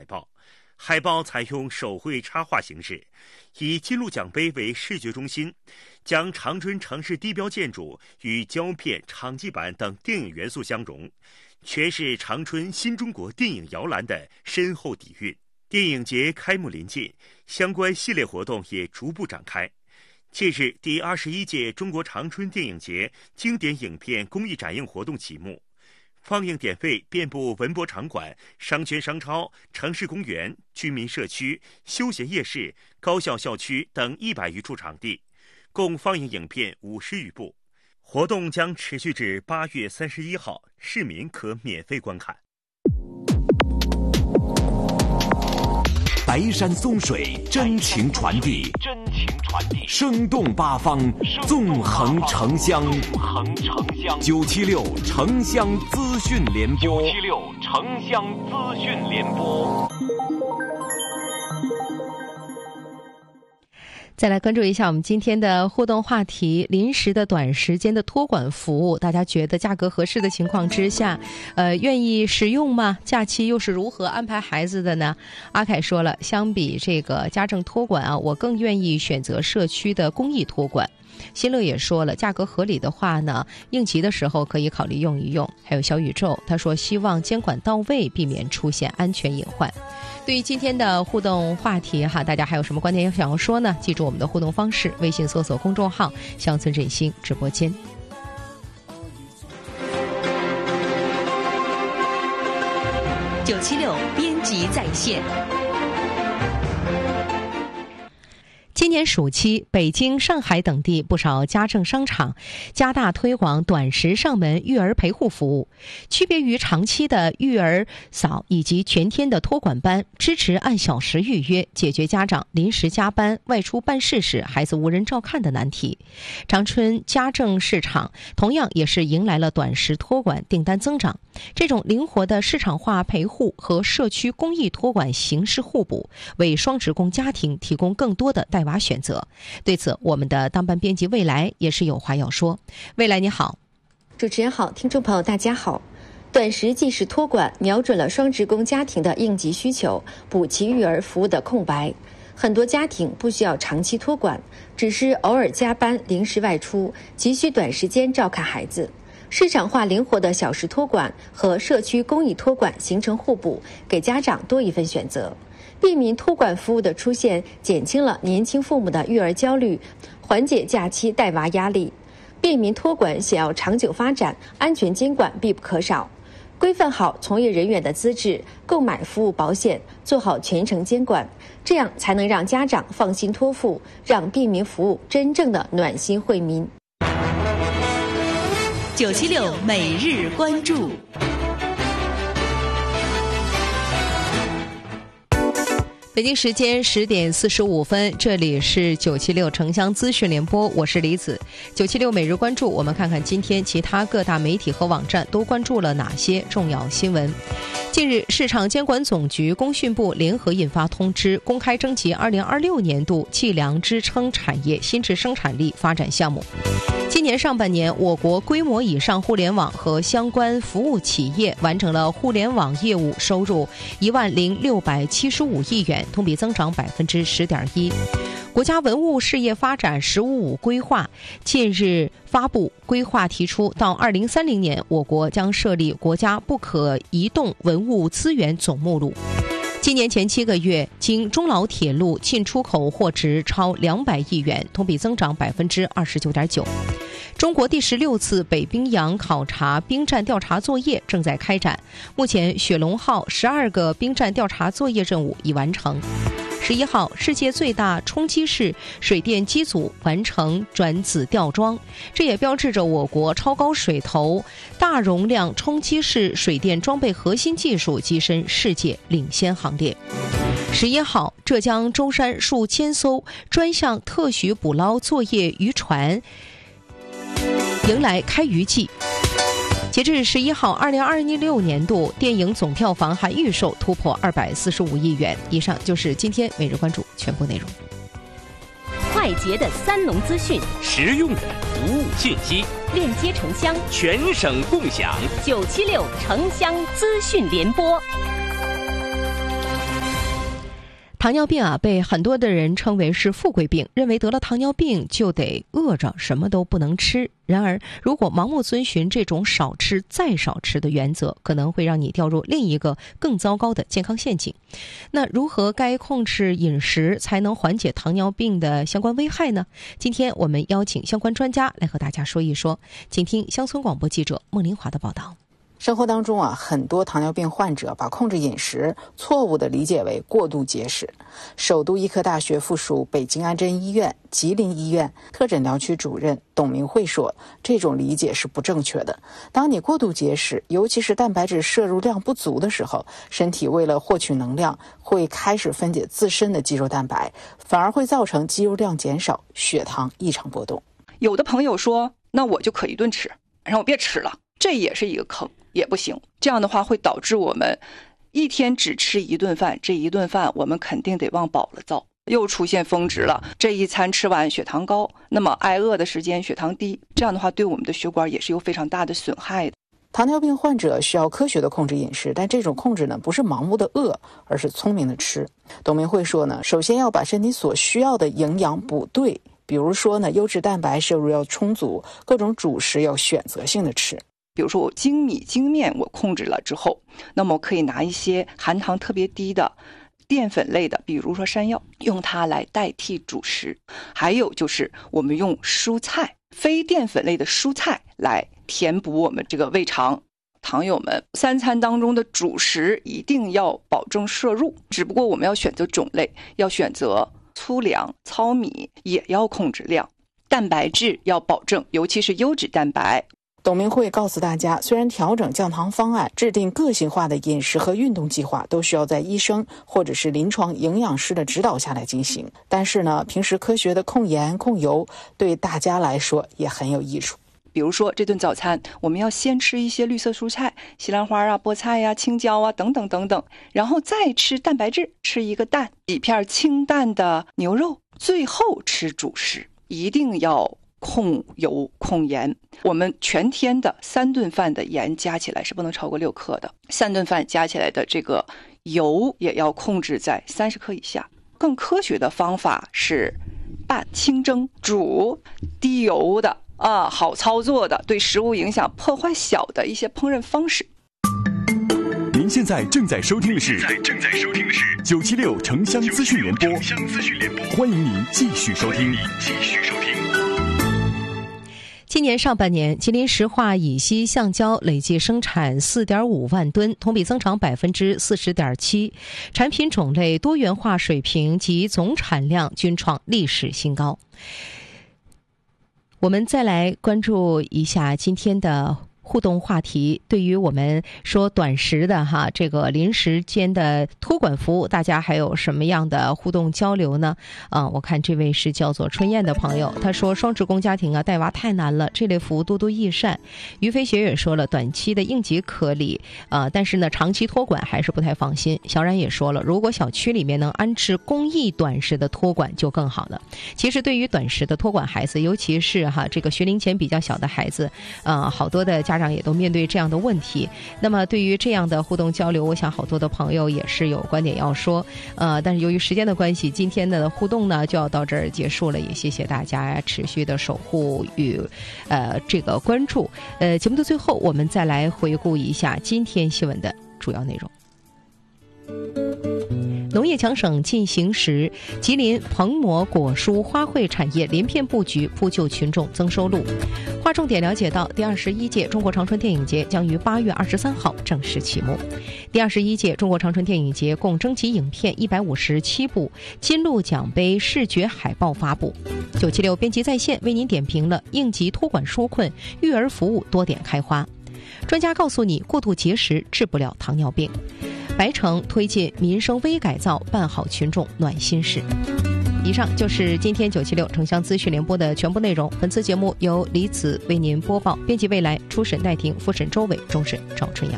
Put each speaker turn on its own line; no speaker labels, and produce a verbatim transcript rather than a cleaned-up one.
报。海报采用手绘插画形式，以金鹿奖杯为视觉中心，将长春城市地标建筑与胶片、场记板等电影元素相融，诠释长春新中国电影摇篮的深厚底蕴。电影节开幕临近，相关系列活动也逐步展开。近日，第二十一届中国长春电影节经典影片公益展映活动启幕。放映点位遍布文博场馆、商圈商超、城市公园、居民社区、休闲夜市、高校校区等一百余处场地，共放映影片五十余部。活动将持续至八月三十一号，市民可免费观看。
白山松水，真情传递，
真情传递，
生动八方，纵横城乡，
纵横城乡。
九七六城乡资讯联播，
九七六城乡资讯联播。
再来关注一下我们今天的互动话题：临时的短时间的托管服务，大家觉得价格合适的情况之下，呃，愿意使用吗？假期又是如何安排孩子的呢？阿凯说了，相比这个家政托管啊，我更愿意选择社区的公益托管。新乐也说了，价格合理的话呢，应急的时候可以考虑用一用。还有小宇宙，他说希望监管到位，避免出现安全隐患。对于今天的互动话题哈，大家还有什么观点想要说呢？记住我们的互动方式，微信搜索公众号乡村振兴直播间。
九七六编辑在线。
今年暑期，北京、上海等地不少家政商场加大推广短时上门育儿陪护服务。区别于长期的育儿嫂以及全天的托管班，支持按小时预约，解决家长临时加班、外出办事时孩子无人照看的难题。长春家政市场同样也是迎来了短时托管订单增长。这种灵活的市场化陪护和社区公益托管形式互补，为双职工家庭提供更多的带娃选择。对此，我们的当班编辑未来也是有话要说。未来你好。
主持人好，听众朋友大家好。短时即时托管瞄准了双职工家庭的应急需求，补齐育儿服务的空白。很多家庭不需要长期托管，只是偶尔加班、临时外出，急需短时间照看孩子。市场化灵活的小时托管和社区公益托管形成互补，给家长多一份选择。便民托管服务的出现，减轻了年轻父母的育儿焦虑，缓解假期带娃压力。便民托管想要长久发展，安全监管必不可少。规范好从业人员的资质，购买服务保险，做好全程监管，这样才能让家长放心托付，让便民服务真正的暖心惠民。
九七六每日关注。
北京时间十点四十五分，这里是九七六城乡资讯联播，我是李子。九七六每日关注，我们看看今天其他各大媒体和网站都关注了哪些重要新闻。近日，市场监管总局、工信部联合印发通知，公开征集二零二六年度计量支撑产业新质生产力发展项目。今年上半年，我国规模以上互联网和相关服务企业完成了互联网业务收入一万零六百七十五亿元，同比增长百分之十点一。国家文物事业发展“十五五”规划近日发布，规划提出，到二零三零年，我国将设立国家不可移动文物资源总目录。今年前七个月，经中老铁路进出口货值超两百亿元，同比增长百分之二十九点九。中国第十六次北冰洋考察冰战调查作业正在开展，目前雪龙号十二个冰战调查作业任务已完成。十一号，世界最大冲击式水电机组完成转子吊装，这也标志着我国超高水头大容量冲击式水电装备核心技术跻身世界领先行列。十一号，浙江舟山数千艘专项特许捕捞作业渔船迎来开渔季。截至十一号，二零二六年度电影总票房含预售突破二百四十五亿元。以上就是今天每日关注全部内容。
快捷的三农资讯，
实用的服务信息，
链接城乡，
全省共享。
九七六城乡资讯联播。
糖尿病啊，被很多的人称为是富贵病，认为得了糖尿病就得饿着，什么都不能吃。然而，如果盲目遵循这种少吃再少吃的原则，可能会让你掉入另一个更糟糕的健康陷阱。那如何该控制饮食才能缓解糖尿病的相关危害呢？今天我们邀请相关专家来和大家说一说，请听乡村广播记者孟林华的报道。
生活当中啊，很多糖尿病患者把控制饮食错误地理解为过度节食。首都医科大学附属北京安贞医院、吉林医院特诊疗区主任董明慧说，这种理解是不正确的。当你过度节食，尤其是蛋白质摄入量不足的时候，身体为了获取能量，会开始分解自身的肌肉蛋白，反而会造成肌肉量减少，血糖异常波动。
有的朋友说，那我就可一顿吃，让我别吃了，这也是一个坑。也不行，这样的话会导致我们一天只吃一顿饭，这一顿饭我们肯定得往饱了造，又出现峰值了，这一餐吃完血糖高，那么挨饿的时间血糖低，这样的话对我们的血管也是有非常大的损害的。
糖尿病患者需要科学的控制饮食，但这种控制呢，不是盲目的饿，而是聪明的吃。董明慧说呢，首先要把身体所需要的营养补对，比如说呢，优质蛋白摄入要充足，各种主食要选择性的吃。
比如说我精米精面我控制了之后，那么我可以拿一些含糖特别低的淀粉类的，比如说山药，用它来代替主食。还有就是我们用蔬菜，非淀粉类的蔬菜来填补我们这个胃肠。糖友们，三餐当中的主食一定要保证摄入，只不过我们要选择种类，要选择粗粮、糙米，也要控制量。蛋白质要保证，尤其是优质蛋白。
董明慧告诉大家，虽然调整降糖方案、制定个性化的饮食和运动计划都需要在医生或者是临床营养师的指导下来进行，但是呢，平时科学的控盐控油对大家来说也很有益处。
比如说这顿早餐我们要先吃一些绿色蔬菜，西兰花啊、菠菜呀、啊、青椒啊等等等等，然后再吃蛋白质，吃一个蛋，几片清淡的牛肉，最后吃主食。一定要控油控盐，我们全天的三顿饭的盐加起来是不能超过六克的，三顿饭加起来的这个油也要控制在三十克以下。更科学的方法是半清蒸、煮低油的啊，好操作的，对食物影响破坏小的一些烹饪方式。
您现在正在收听的是
正在收听的是
九七六城乡资讯联播，欢迎您继续收听。
继续收听。
今年上半年，吉林石化乙烯橡胶累计生产 四点五万吨，同比增长 百分之四十点七， 产品种类多元化水平及总产量均创历史新高。我们再来关注一下今天的互动话题，对于我们说短时的哈这个临时间的托管服务，大家还有什么样的互动交流呢？啊，我看这位是叫做春燕的朋友，他说双职工家庭啊带娃太难了，这类服务多多益善。于飞雪也说了，短期的应急可以啊，但是呢长期托管还是不太放心。小冉也说了，如果小区里面能安置公益短时的托管就更好了。其实对于短时的托管孩子，尤其是哈这个学龄前比较小的孩子，啊好多的家长也都面对这样的问题。那么对于这样的互动交流，我想好多的朋友也是有观点要说，呃，但是由于时间的关系，今天的互动呢就要到这儿结束了，也谢谢大家持续的守护与呃这个关注。呃，节目的最后，我们再来回顾一下今天新闻的主要内容。农业强省进行时，吉林蓬膜果蔬花卉产业连片布局，铺就群众增收入。划重点了解到，第二十一届中国长春电影节将于八月二十三号正式启幕。第二十一届中国长春电影节共征集影片一百五十七部，金鹿奖杯视觉海报发布。九七六编辑在线为您点评了应急托管纾困、育儿服务多点开花。专家告诉你，过度节食治不了糖尿病。白城推进民生微改造，办好群众暖心事。以上就是今天九七六城乡资讯联播的全部内容。本次节目由李子为您播报，编辑未来，初审戴婷，复审周伟，终审赵春阳。